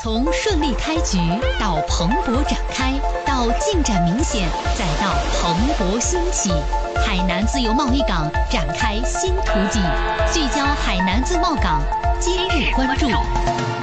从顺利开局到蓬勃展开，到进展明显，再到蓬勃兴起，海南自由贸易港展开新图景。聚焦海南自贸港，今日关注。